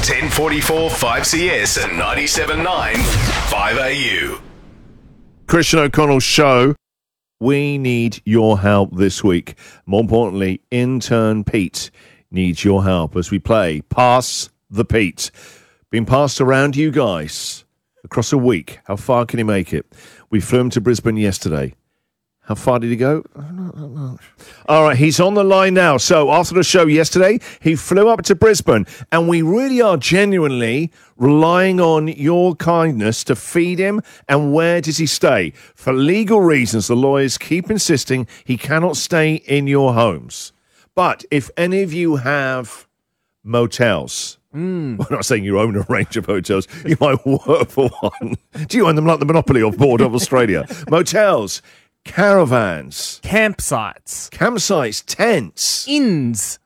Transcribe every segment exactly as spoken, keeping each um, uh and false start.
ten forty-four five C S and ninety-seven point nine five A U. Christian O'Connell Show. We need your help this week. More importantly, intern Pete needs your help as we play Pass the Pete. Been passed around you guys across a week. How far can he make it? We flew him to Brisbane yesterday. How far did he go? All right, he's on the line now. So after the show yesterday, he flew up to Brisbane, and we really are genuinely relying on your kindness to feed him. And where does he stay? For legal reasons, the lawyers keep insisting he cannot stay in your homes. But if any of you have motels, mm. I'm not saying you own a range of hotels, you might work for one. Do you own them like the Monopoly of Board of Australia? Motels, caravans, campsites, campsites, tents, inns.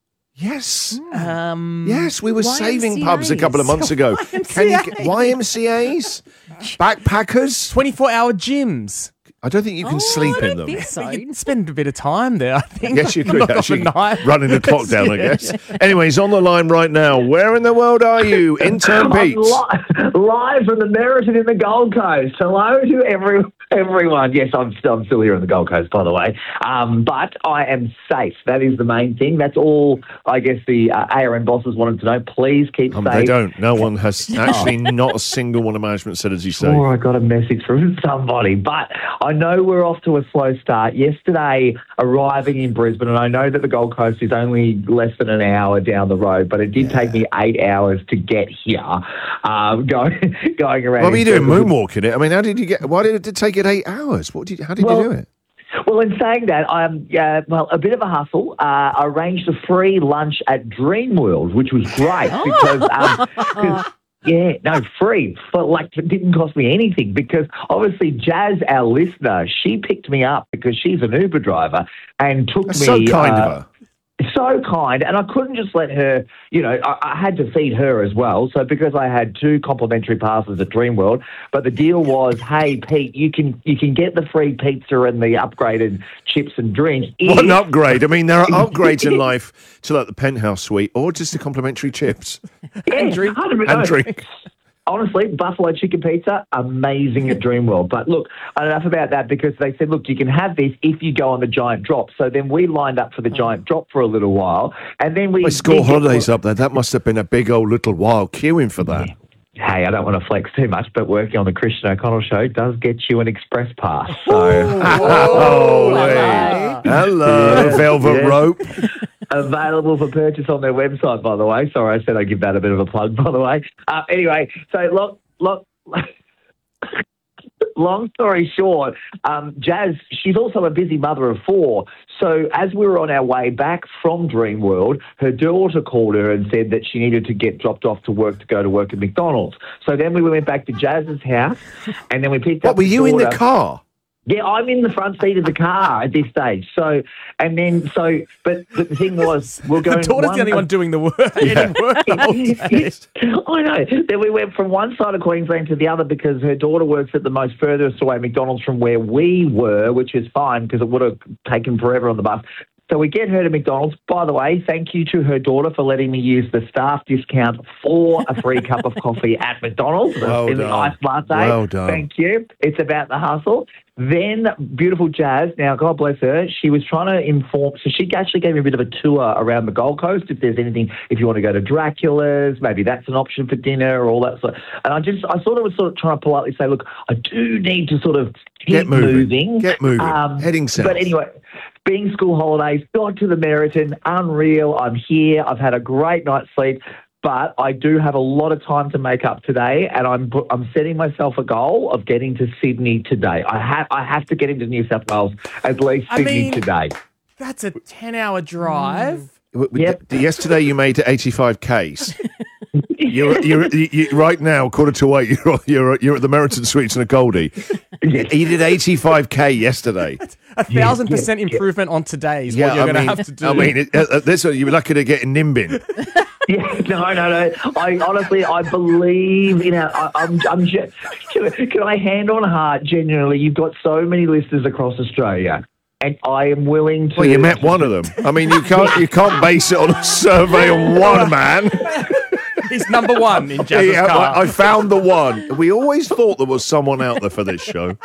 Yes, um, yes. We were Y M C As. saving pubs a couple of months ago. Y M C Can you As. get Y M C As, backpackers? twenty-four hour gyms. I don't think you can Oh, sleep I in don't them. think so. You can spend a bit of time there, I think. Yes, you could Not actually overnight. running the clock down, I guess. Anyway, he's on the line right now. Where in the world are you, intern Pete? I'm li- live from the Meriton in the Gold Coast. Hello to every, everyone. Yes, I'm still, I'm still here on the Gold Coast, by the way. Um, but I am safe. That is the main thing. That's all, I guess, the uh, A R N bosses wanted to know. Please keep Um, safe. they don't. No one has actually, not a single one of management said, as you say. Oh, I got a message from somebody. But I know we're off to a slow start. Yesterday, arriving in Brisbane, and I know that the Gold Coast is only less than an hour down the road, but it did Yeah. take me eight hours to get here, um, going, going around. What were you in doing, circles. moonwalking it? I mean, how did you get, why did it take it eight hours? What did you, how did Well, you do it? Well, in saying that, I'm uh, well a bit of a hustle. Uh, I arranged a free lunch at Dreamworld, which was great because, um, 'cause, yeah, no, free, but like it didn't cost me anything because obviously Jazz, our listener, she picked me up because she's an Uber driver and took That's me. so kind uh, of her. So kind, and I couldn't just let her, you know, I, I had to feed her as well. So because I had two complimentary passes at Dreamworld, but the deal was, hey, Pete, you can you can get the free pizza and the upgraded chips and drinks. What an if- upgrade. I mean, there are upgrades in life to like the penthouse suite or just the complimentary chips Yeah, And drink. one hundred and percent. drink. Honestly, buffalo chicken pizza, amazing at Dreamworld. But look, enough about that because they said, look, you can have this if you go on the giant drop. So then we lined up for the giant drop for a little while. And then we... My school did get- holidays up there. That must have been a big old little while queuing for that. Hey, I don't want to flex too much, but working on the Christian O'Connell Show does get you an express pass. So... Oh, hey. Hello, Yeah. velvet Yeah. rope. Available for purchase on their website, by the way. Sorry, I said I'd give that a bit of a plug, by the way. Uh, anyway, so look, look, long story short, um, Jazz, she's also a busy mother of four. So as we were on our way back from Dreamworld, her daughter called her and said that she needed to get dropped off to work to go to work at McDonald's. So then we went back to Jazz's house, and then we picked What, up were the you in the daughter. car? Yeah, I'm in the front seat of the car at this stage. So, and then, so, but, but the thing was, we're The going. daughter's the only one doing the work. Yeah. work the whole day. I know. Then we went from one side of Queensland to the other because her daughter works at the most furthest away McDonald's from where we were, which is fine because it would have taken forever on the bus. So we get her to McDonald's. By the way, thank you to her daughter for letting me use the staff discount for a free cup of coffee at McDonald's Well in the done. iced latte. Well done. Thank you. It's about the hustle. Then beautiful Jazz, now God bless her, she was trying to inform, so she actually gave me a bit of a tour around the Gold Coast. If there's anything, if you want to go to Dracula's, maybe that's an option for dinner or all that sort. And I just, I sort of was sort of trying to politely say, look, I do need to sort of keep Get moving. moving. Get moving. Um, Heading south. But anyway, being school holidays, got to the Meriton, unreal. I'm here. I've had a great night's sleep. But I do have a lot of time to make up today, and I'm I'm setting myself a goal of getting to Sydney today. I have I have to get into New South Wales at least I Sydney mean- today. That's a ten-hour drive. W- w- Yep. d- Yesterday you made it eighty-five Ks. You're, you're, you you right now, quarter to eight, you're, you're, you're at the Meriton Suites in a Goldie. You did eighty-five K yesterday. A thousand yeah, percent yeah. improvement on today is what you're I going to mean, have to do. I mean, it, uh, uh, this one, you're lucky to get in Nimbin. Yeah, no, no, no. I honestly, I believe in our. I, I'm, I'm. Can, can I hand on heart? Genuinely, you've got so many listeners across Australia, and I am willing to. Well, you met one of them. I mean, you can't you can't base it on a survey on one man. He's number one in Jazz's Yeah, car. I I found the one. We always thought there was someone out there for this show.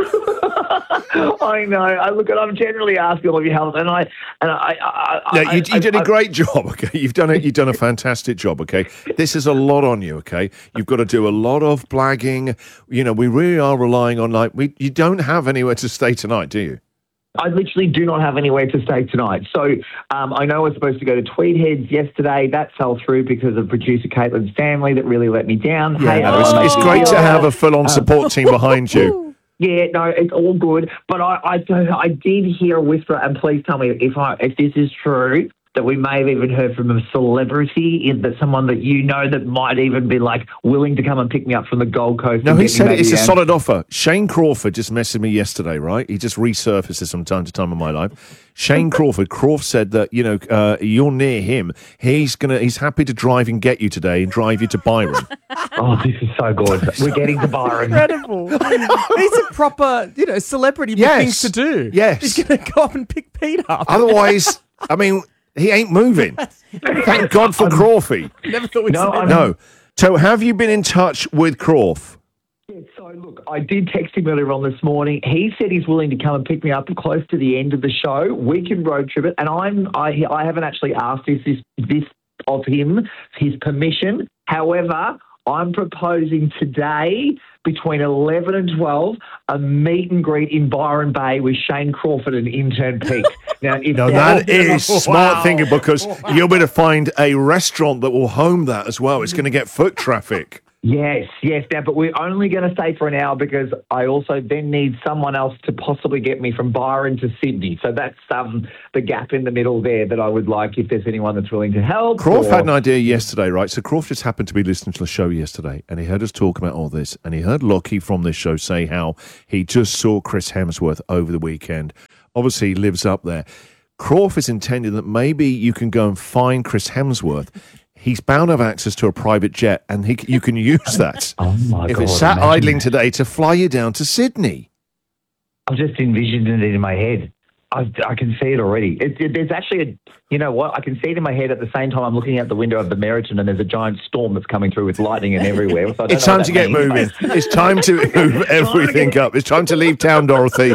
I know. I look at. I'm generally asking all of your help, and I and I. I, I No, you, I, you did I, a great job. Okay, you've done it. You've done a fantastic job. Okay, this is a lot on you. Okay, you've got to do a lot of blagging. You know, we really are relying on like we. You don't have anywhere to stay tonight, do you? I literally do not have anywhere to stay tonight. So um, I know I was supposed to go to Tweedheads yesterday. That fell through because of producer Caitlin's family that really let me down. Yeah, hey, no, it's, I- it's great to have a full-on support team behind you. Yeah, no, it's all good. But I, I, I did hear a whisper, and please tell me if I, if this is true, that we may have even heard from a celebrity, in that someone that you know that might even be like willing to come and pick me up from the Gold Coast. No, and he get me said maybe it's a down. solid offer. Shane Crawford just messaged me yesterday, right? He just resurfaces from time to time in my life. Shane Crawford, Crawford said that, you know, uh, you're near him. He's gonna, he's happy to drive and get you today and drive you to Byron. Oh, this is so good. We're getting to Byron. Incredible. He's a proper, you know, celebrity with Yes. things to do. Yes. He's going to go up and pick Pete up. Otherwise, I mean, he ain't moving. Thank God for Crawfy. Never thought we'd No, say I'm- that. No. So have you been in touch with Crawf? Yeah, so look, I did text him earlier on this morning. He said he's willing to come and pick me up close to the end of the show. We can road trip it, and I'm I I haven't actually asked this this, this of him his permission. However, I'm proposing today between eleven and twelve a meet and greet in Byron Bay with Shane Crawford and intern Pete. Now, if No, that- that is smart Wow. thinking because you'll be able to find a restaurant that will home that as well. It's going to get foot traffic. Yes, yes, now, but we're only going to stay for an hour because I also then need someone else to possibly get me from Byron to Sydney. So that's um, the gap in the middle there that I would like if there's anyone that's willing to help. Crawf or- had an idea yesterday, right? So Crawf just happened to be listening to the show yesterday and he heard us talk about all this and he heard Lockie from this show say how he just saw Chris Hemsworth over the weekend. Obviously, he lives up there. Crawf is intending that maybe you can go and find Chris Hemsworth. He's bound to have access to a private jet and he, you can use that. Oh, my if God. it's sat imagine idling that. today to fly you down to Sydney. I've just envisioned it in my head. I, I can see it already. It, it, there's actually a, you know what? I can see it in my head at the same time I'm looking out the window of the Meriton and there's a giant storm that's coming through with lightning and everywhere. So I don't It's know time what to that get means, moving. but- It's time to move everything up. It's time to leave town, Dorothy.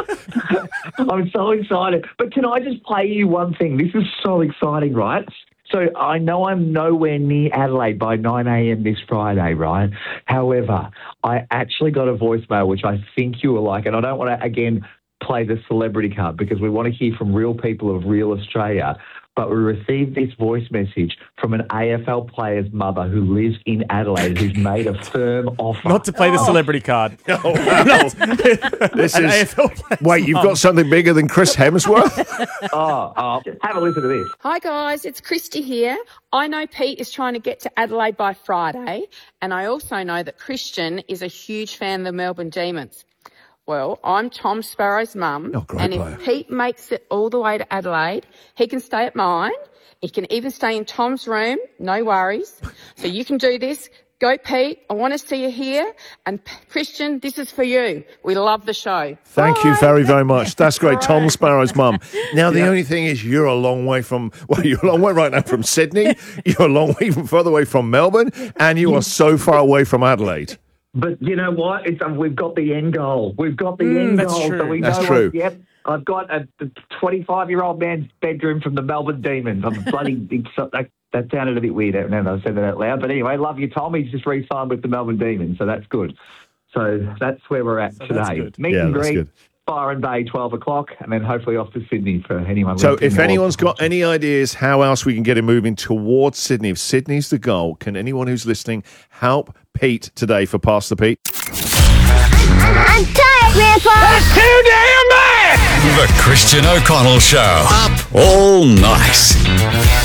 I'm so excited. But can I just play you one thing? This is so exciting, right? So I know I'm nowhere near Adelaide by nine a.m. this Friday, right? However, I actually got a voicemail, which I think you will like, and I don't want to, again, play the celebrity card because we want to hear from real people of real Australia. But we received this voice message from an A F L player's mother who lives in Adelaide who's made a firm offer. Not to play the celebrity card. Oh, wow. This An is. A F L player's Wait, you've mum. got something bigger than Chris Hemsworth? Oh, oh, have a listen to this. Hi guys, it's Christy here. I know Pete is trying to get to Adelaide by Friday, and I also know that Christian is a huge fan of the Melbourne Demons. Well, I'm Tom Sparrow's mum, Oh, great and player. if Pete makes it all the way to Adelaide, he can stay at mine. He can even stay in Tom's room, no worries. So you can do this. Go, Pete. I want to see you here. And P- Christian, this is for you. We love the show. Thank you Bye. very, very much. That's great. Tom Sparrow's mum. Now, the only thing is you're a long way from, well, you're a long way right now from Sydney. You're a long way from further away from Melbourne. And you are so far away from Adelaide. But you know what? It's, um, we've got the end goal. We've got the Mm, end that's goal. true. So we That's know true. What, yep. I've got a twenty-five-year-old man's bedroom from the Melbourne Demons. I'm bloody. It's, that, that sounded a bit weird now that I said that out loud. But anyway, love you, Tom. He's just re-signed with the Melbourne Demons, so that's good. So that's where we're at So today. that's good. Meet Yeah, and that's greet, good. Byron Bay, twelve o'clock, and then hopefully off to Sydney for anyone. So listening if or- anyone's got any ideas how else we can get him moving towards Sydney, if Sydney's the goal, can anyone who's listening help Pete today for Pass the Pete? I'm tired, Grandpa. The Christian O'Connell Show. Up all night.